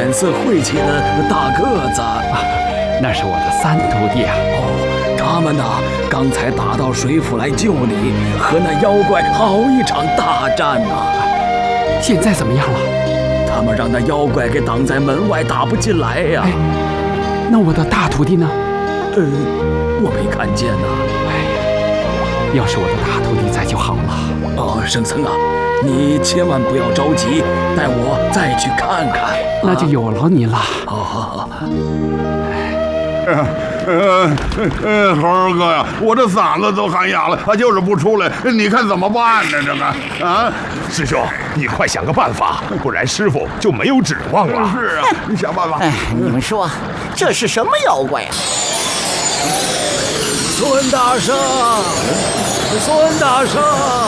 脸色晦气的大个子。 那是我的三徒弟啊。 他们呐，刚才打到水府来救你，和那妖怪好一场大战呐。 现在怎么样了？ 他们让那妖怪给挡在门外，打不进来呀。 那我的大徒弟呢？ 我没看见呐。 要是我的大徒弟在就好了。 圣僧啊，你千万不要着急，带我再去看看。 那就有劳你了。 好。 猴儿哥呀，我这嗓子都喊哑了，他就是不出来，你看怎么办呢？这个啊， 师兄，你快想个办法，不然师傅就没有指望了。 是啊，你想办法。 你们说这是什么妖怪啊？ 孙大圣，孙大圣，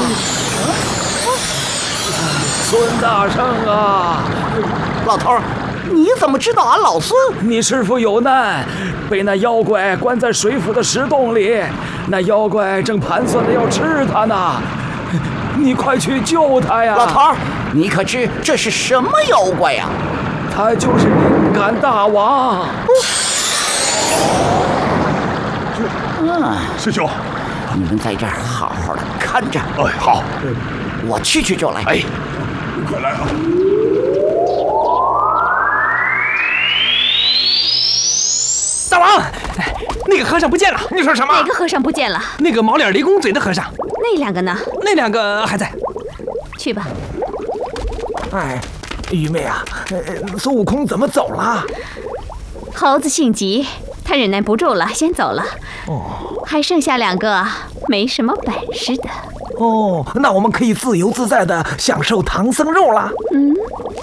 孙大圣啊！ 老头儿，你怎么知道俺老孙？ 你师父有难，被那妖怪关在水府的石洞里，那妖怪正盘算着要吃他呢。你快去救他呀！ 老头儿，你可知这是什么妖怪呀？ 他就是灵感大王。 师兄， 你们在这儿好好的看着。 好， 我去就来。 快来啊！ 大王，那个和尚不见了。你说什么？ 哪个和尚不见了？ 那个毛脸雷公嘴的和尚。 那两个呢？ 那两个还在。 去吧。 愚昧啊！孙悟空怎么走了？ 猴子性急，他忍耐不住了，先走了。还剩下两个没什么本事的。 那我们可以自由自在的享受唐僧肉了。